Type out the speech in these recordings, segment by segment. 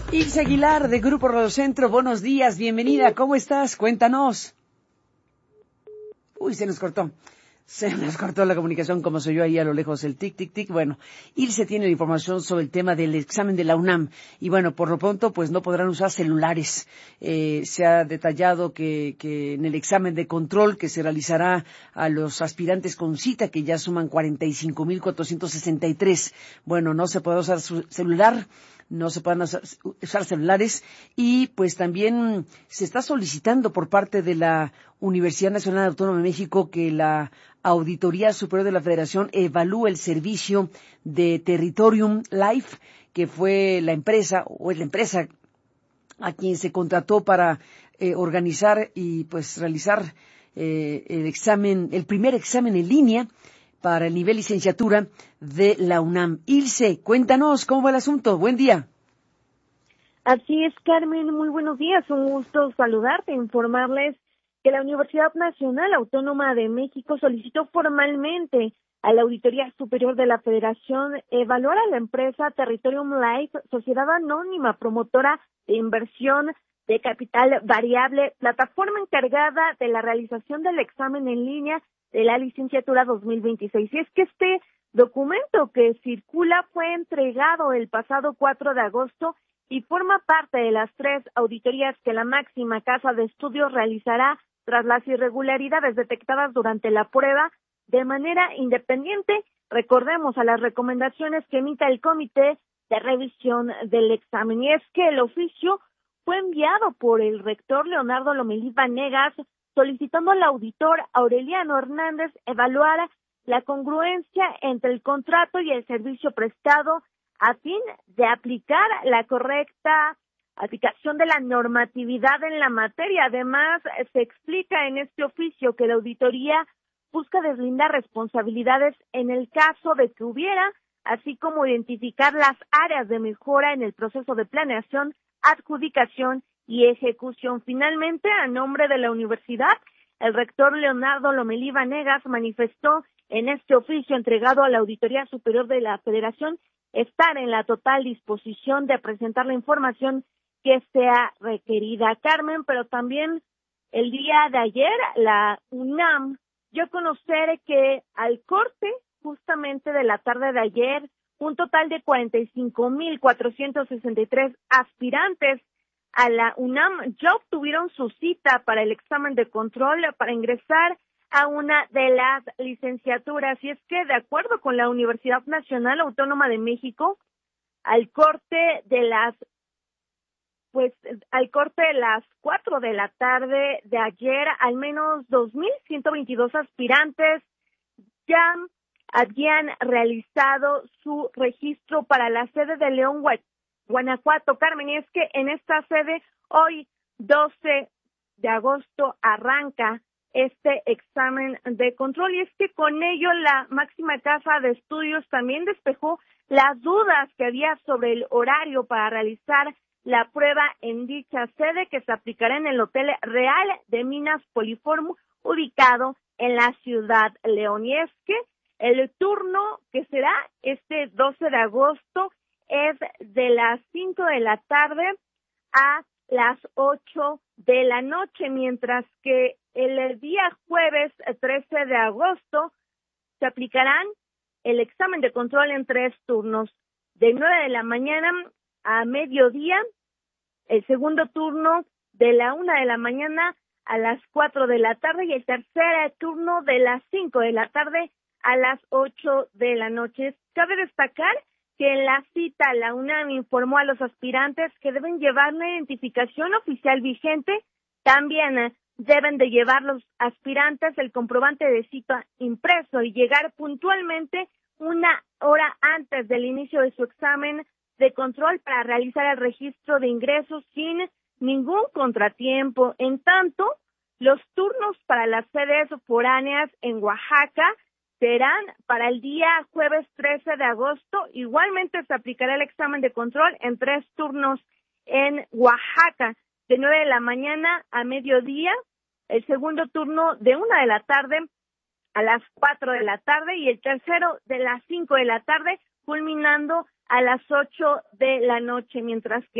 Ilse Aguilar, de Grupo Radio Centro, buenos días, bienvenida, ¿cómo estás? Cuéntanos. Uy, se nos cortó la comunicación, como soy yo ahí a lo lejos, el tic, tic, tic. Bueno, Ilse tiene la información sobre el tema del examen de la UNAM. Y bueno, por lo pronto, pues no podrán usar celulares. Se ha detallado que en el examen de control que se realizará a los aspirantes con cita, que ya suman 45,463. Bueno, no se podrá usar su celular. No se puedan usar celulares y pues también se está solicitando por parte de la Universidad Nacional Autónoma de México que la Auditoría Superior de la Federación evalúe el servicio de Territorium Life, que fue la empresa, o es la empresa a quien se contrató para organizar y pues realizar el primer examen en línea para el nivel licenciatura de la UNAM. Ilse, cuéntanos cómo va el asunto. Buen día. Así es, Carmen. Muy buenos días. Un gusto saludarte, informarles que la Universidad Nacional Autónoma de México solicitó formalmente a la Auditoría Superior de la Federación evaluar a la empresa Territorium Life, sociedad anónima promotora de inversión de capital variable, plataforma encargada de la realización del examen en línea de la licenciatura 2026. Y es que este documento que circula fue entregado el pasado 4 de agosto y forma parte de las 3 auditorías que la máxima casa de estudios realizará tras las irregularidades detectadas durante la prueba de manera independiente. Recordemos a las recomendaciones que emita el Comité de Revisión del Examen. Y es que el oficio fue enviado por el rector Leonardo Lomelí Vanegas, solicitando al auditor Aureliano Hernández evaluar la congruencia entre el contrato y el servicio prestado a fin de aplicar la correcta aplicación de la normatividad en la materia. Además, se explica en este oficio que la auditoría busca deslindar responsabilidades en el caso de que hubiera, así como identificar las áreas de mejora en el proceso de planeación, adjudicación y ejecución. Finalmente, a nombre de la universidad, el rector Leonardo Lomelí Vanegas manifestó en este oficio entregado a la Auditoría Superior de la Federación estar en la total disposición de presentar la información que sea requerida. Carmen, pero también el día de ayer la UNAM dio a conocer que al corte justamente de la tarde de ayer, un total de 45,463 aspirantes a la UNAM ya obtuvieron su cita para el examen de control para ingresar a una de las licenciaturas. Y es que, de acuerdo con la Universidad Nacional Autónoma de México, al corte de las 4 de la tarde de ayer, al menos 2,122 aspirantes ya habían realizado su registro para la sede de León, Guanajuato. Carmen, y es que en esta sede hoy, 12 de agosto, arranca este examen de control, y es que con ello la máxima casa de estudios también despejó las dudas que había sobre el horario para realizar la prueba en dicha sede, que se aplicará en el Hotel Real de Minas Poliforum, ubicado en la ciudad León. Y es que el turno que será este 12 de agosto es de las 5 de la tarde a las 8 de la noche, mientras que el día jueves 13 de agosto se aplicarán el examen de control en 3 turnos, de 9 de la mañana a mediodía, el segundo turno de la 1 de la mañana a las 4 de la tarde y el tercer turno de las 5 de la tarde a las 8 de la noche. Cabe destacar que en la cita la UNAM informó a los aspirantes que deben llevar una identificación oficial vigente. También deben de llevar los aspirantes el comprobante de cita impreso y llegar puntualmente 1 hora antes del inicio de su examen de control para realizar el registro de ingresos sin ningún contratiempo. En tanto, los turnos para las sedes foráneas en Oaxaca serán para el día jueves 13 de agosto. Igualmente se aplicará el examen de control en 3 turnos en Oaxaca, de 9 de la mañana a mediodía, el segundo turno de 1 de la tarde a las 4 de la tarde y el tercero de las 5 de la tarde, culminando a las 8 de la noche, mientras que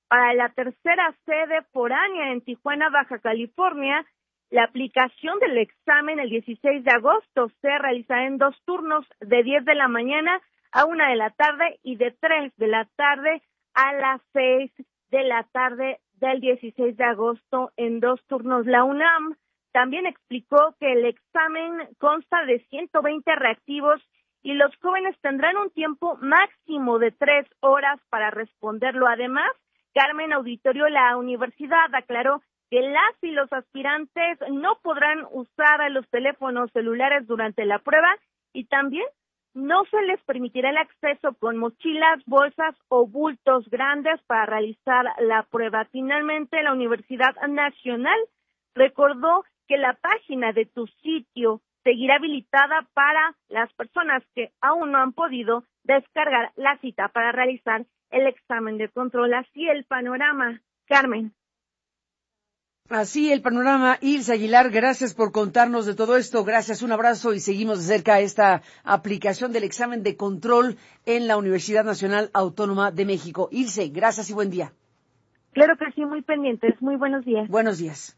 Para la tercera sede foránea en Tijuana, Baja California, la aplicación del examen el 16 de agosto se realizará en 2 turnos, de 10 de la mañana a 1 de la tarde y de 3 de la tarde a las 6 de la tarde del 16 de agosto en 2 turnos. La UNAM también explicó que el examen consta de 120 reactivos y los jóvenes tendrán un tiempo máximo de 3 horas para responderlo. Además, Carmen Auditorio, la universidad aclaró que las y los aspirantes no podrán usar los teléfonos celulares durante la prueba y también no se les permitirá el acceso con mochilas, bolsas o bultos grandes para realizar la prueba. Finalmente, la Universidad Nacional recordó que la página de Tu Sitio seguirá habilitada para las personas que aún no han podido descargar la cita para realizar el examen de control. Así el panorama, Carmen. Así el panorama. Ilse Aguilar, gracias por contarnos de todo esto. Gracias, un abrazo y seguimos de cerca esta aplicación del examen de control en la Universidad Nacional Autónoma de México. Ilse, gracias y buen día. Claro que sí, muy pendientes. Muy buenos días. Buenos días.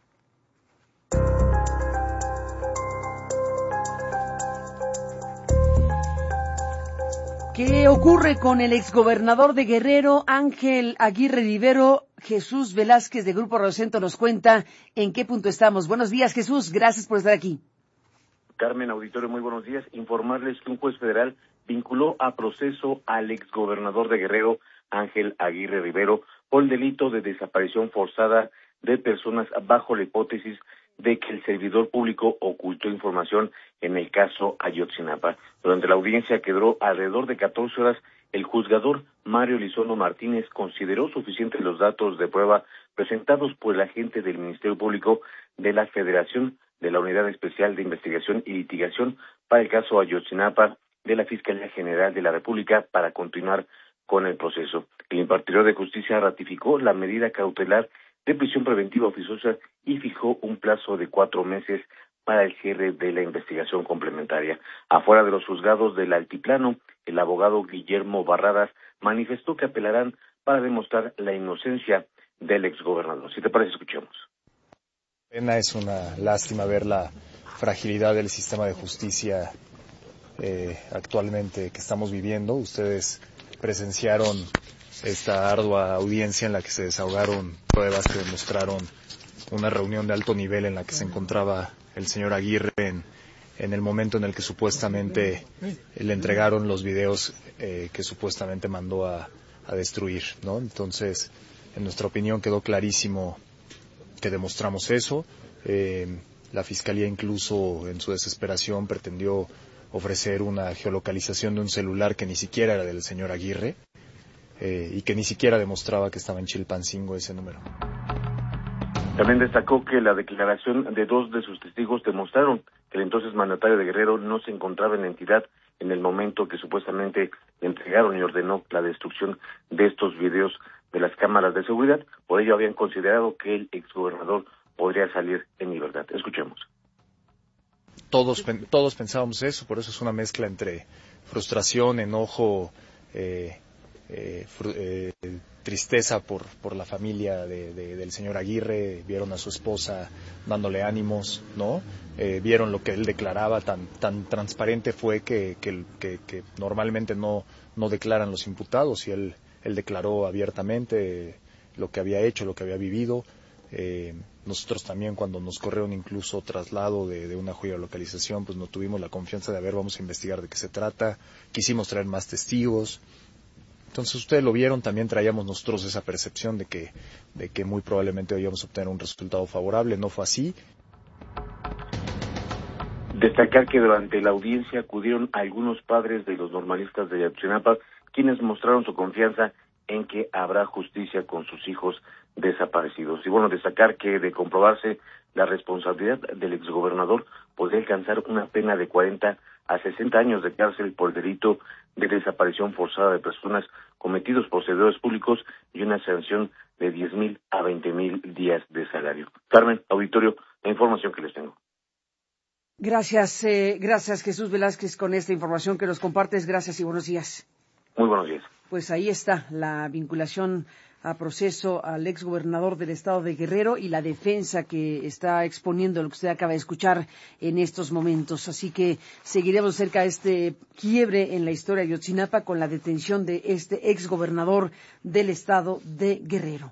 ¿Qué ocurre con el exgobernador de Guerrero, Ángel Aguirre Rivero? Jesús Velázquez de Grupo Rosento nos cuenta en qué punto estamos. Buenos días, Jesús. Gracias por estar aquí. Carmen, auditorio, muy buenos días. Informarles que un juez federal vinculó a proceso al exgobernador de Guerrero, Ángel Aguirre Rivero, por el delito de desaparición forzada de personas bajo la hipótesis de que el servidor público ocultó información en el caso Ayotzinapa. Durante la audiencia, que duró alrededor de 14 horas, el juzgador Mario Elizondo Martínez consideró suficientes los datos de prueba presentados por el agente del Ministerio Público de la Federación de la Unidad Especial de Investigación y Litigación para el caso Ayotzinapa de la Fiscalía General de la República para continuar con el proceso. El impartidor de justicia ratificó la medida cautelar de prisión preventiva oficiosa y fijó un plazo de 4 meses para el cierre de la investigación complementaria. Afuera de los juzgados del Altiplano, el abogado Guillermo Barradas manifestó que apelarán para demostrar la inocencia del exgobernador. Si te parece, escuchemos. Es una lástima ver la fragilidad del sistema de justicia actualmente que estamos viviendo. Ustedes presenciaron esta ardua audiencia en la que se desahogaron pruebas que demostraron una reunión de alto nivel en la que se encontraba el señor Aguirre en el momento en el que supuestamente le entregaron los videos que supuestamente mandó a destruir, ¿no? Entonces, en nuestra opinión quedó clarísimo que demostramos eso. La Fiscalía incluso en su desesperación pretendió ofrecer una geolocalización de un celular que ni siquiera era del señor Aguirre y que ni siquiera demostraba que estaba en Chilpancingo ese número. También destacó que la declaración de 2 de sus testigos demostraron que el entonces mandatario de Guerrero no se encontraba en la entidad en el momento que supuestamente le entregaron y ordenó la destrucción de estos videos de las cámaras de seguridad. Por ello habían considerado que el exgobernador podría salir en libertad. Escuchemos. Todos pensábamos eso, por eso es una mezcla entre frustración, enojo, tristeza por la familia del señor Aguirre. Vieron a su esposa dándole ánimos, ¿no? Vieron lo que él declaraba, tan transparente fue que normalmente no declaran los imputados, y él declaró abiertamente lo que había hecho, lo que había vivido. Nosotros también, cuando nos corrieron incluso traslado de una geolocalización, pues no tuvimos la confianza de vamos a investigar de qué se trata, quisimos traer más testigos. Entonces ustedes lo vieron, también traíamos nosotros esa percepción de que muy probablemente íbamos a obtener un resultado favorable. No fue así. Destacar que durante la audiencia acudieron algunos padres de los normalistas de Ayotzinapa, quienes mostraron su confianza en que habrá justicia con sus hijos desaparecidos. Y bueno, destacar que de comprobarse la responsabilidad del exgobernador, podría alcanzar una pena de 40 a 60 años de cárcel por el delito de desaparición forzada de personas cometidos por servidores públicos y una sanción de 10,000 a 20,000 días de salario. Carmen, auditorio, la información que les tengo. Gracias Jesús Velázquez con esta información que nos compartes. Gracias y buenos días. Muy buenos días. Pues ahí está la vinculación a proceso al exgobernador del estado de Guerrero y la defensa que está exponiendo lo que usted acaba de escuchar en estos momentos. Así que seguiremos cerca de este quiebre en la historia de Ayotzinapa con la detención de este exgobernador del estado de Guerrero.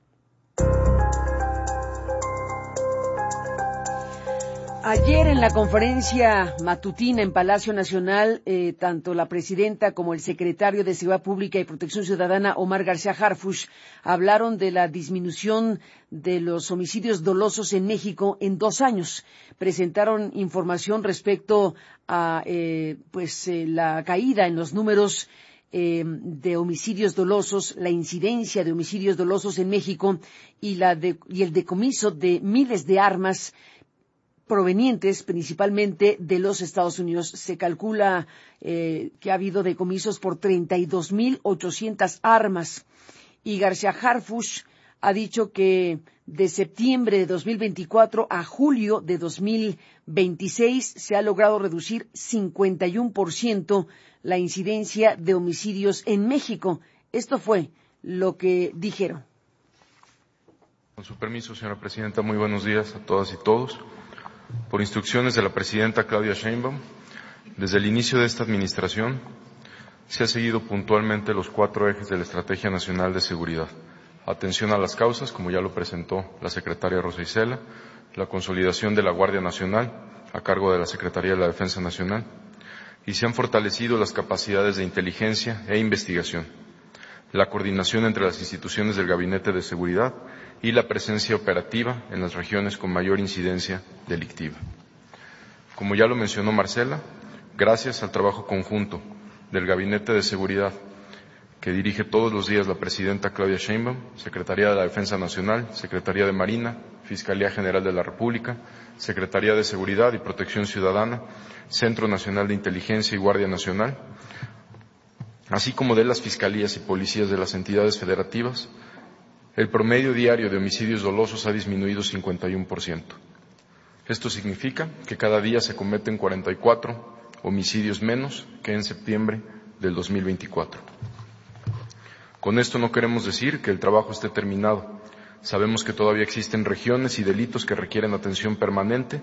Ayer en la conferencia matutina en Palacio Nacional, tanto la presidenta como el secretario de Seguridad Pública y Protección Ciudadana, Omar García Harfuch, hablaron de la disminución de los homicidios dolosos en México en 2 años. Presentaron información respecto a la caída en los números de homicidios dolosos, la incidencia de homicidios dolosos en México y el decomiso de miles de armas provenientes principalmente de los Estados Unidos. Se calcula que ha habido decomisos por 32,800 armas. Y García Harfuch ha dicho que de septiembre de 2024 a julio de 2026 se ha logrado reducir 51% la incidencia de homicidios en México. Esto fue lo que dijeron. Con su permiso, señora presidenta, muy buenos días a todas y todos. Por instrucciones de la presidenta Claudia Sheinbaum, desde el inicio de esta administración se ha seguido puntualmente los 4 ejes de la Estrategia Nacional de Seguridad. Atención a las causas, como ya lo presentó la secretaria Rosa Isela, la consolidación de la Guardia Nacional, a cargo de la Secretaría de la Defensa Nacional, y se han fortalecido las capacidades de inteligencia e investigación, la coordinación entre las instituciones del Gabinete de Seguridad y la presencia operativa en las regiones con mayor incidencia delictiva. Como ya lo mencionó Marcela, gracias al trabajo conjunto del Gabinete de Seguridad que dirige todos los días la presidenta Claudia Sheinbaum, Secretaría de la Defensa Nacional, Secretaría de Marina, Fiscalía General de la República, Secretaría de Seguridad y Protección Ciudadana, Centro Nacional de Inteligencia y Guardia Nacional, así como de las fiscalías y policías de las entidades federativas, el promedio diario de homicidios dolosos ha disminuido 51%. Esto significa que cada día se cometen 44 homicidios menos que en septiembre del 2024. Con esto no queremos decir que el trabajo esté terminado. Sabemos que todavía existen regiones y delitos que requieren atención permanente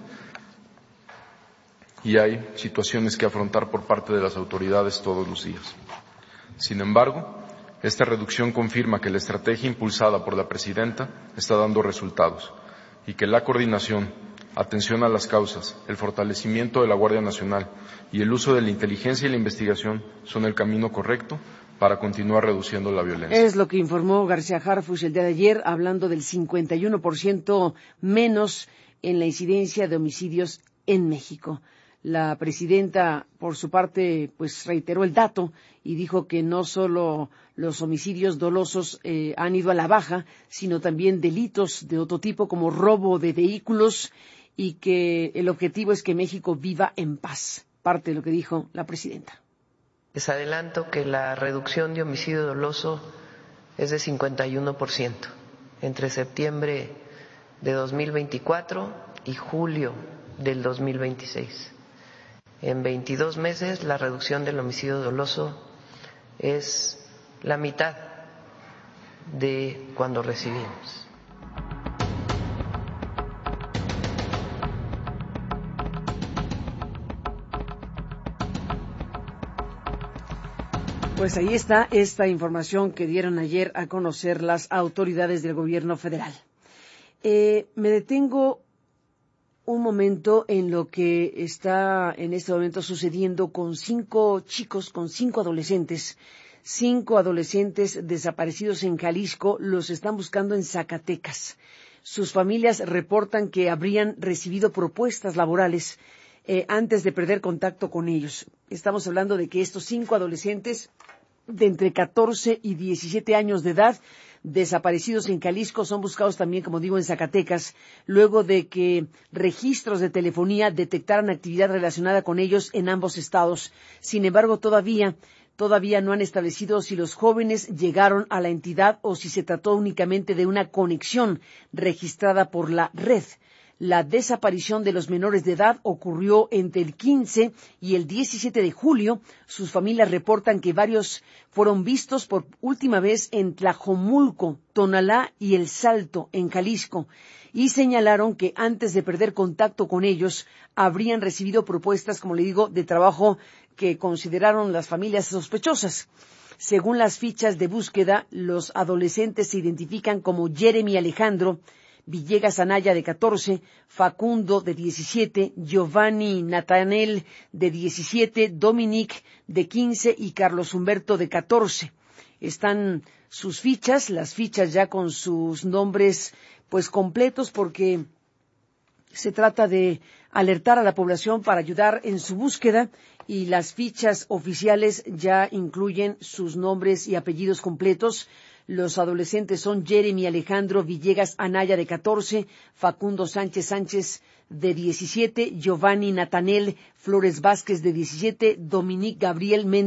y hay situaciones que afrontar por parte de las autoridades todos los días. Sin embargo, esta reducción confirma que la estrategia impulsada por la presidenta está dando resultados y que la coordinación, atención a las causas, el fortalecimiento de la Guardia Nacional y el uso de la inteligencia y la investigación son el camino correcto para continuar reduciendo la violencia. Es lo que informó García Harfuch el día de ayer, hablando del 51% menos en la incidencia de homicidios en México. La presidenta, por su parte, pues reiteró el dato y dijo que no solo los homicidios dolosos han ido a la baja, sino también delitos de otro tipo como robo de vehículos y que el objetivo es que México viva en paz. Parte de lo que dijo la presidenta. Les adelanto que la reducción de homicidio doloso es de 51% entre septiembre de 2024 y julio del 2026. En 22 meses la reducción del homicidio doloso es la mitad de cuando recibimos. Pues ahí está esta información que dieron ayer a conocer las autoridades del gobierno federal. Me detengo un momento en lo que está en este momento sucediendo con 5 chicos, con 5 adolescentes. 5 adolescentes desaparecidos en Jalisco, los están buscando en Zacatecas. Sus familias reportan que habrían recibido propuestas laborales antes de perder contacto con ellos. Estamos hablando de que estos 5 adolescentes de entre 14 y 17 años de edad desaparecidos en Jalisco son buscados también, como digo, en Zacatecas, luego de que registros de telefonía detectaran actividad relacionada con ellos en ambos estados. Sin embargo, todavía no han establecido si los jóvenes llegaron a la entidad o si se trató únicamente de una conexión registrada por la red. La desaparición de los menores de edad ocurrió entre el 15 y el 17 de julio. Sus familias reportan que varios fueron vistos por última vez en Tlajomulco, Tonalá y El Salto, en Jalisco, y señalaron que antes de perder contacto con ellos habrían recibido propuestas, como le digo, de trabajo que consideraron las familias sospechosas. Según las fichas de búsqueda, los adolescentes se identifican como Jeremy Alejandro Villegas Anaya, de 14, Facundo, de 17, Giovanni Natanel, de 17, Dominic, de 15 y Carlos Humberto, de 14. Están sus fichas, las fichas ya con sus nombres pues completos, porque se trata de alertar a la población para ayudar en su búsqueda, y las fichas oficiales ya incluyen sus nombres y apellidos completos. Los adolescentes son Jeremy Alejandro Villegas Anaya, de 14, Facundo Sánchez Sánchez, de 17, Giovanni Natanel Flores Vázquez, de 17, Dominique Gabriel Méndez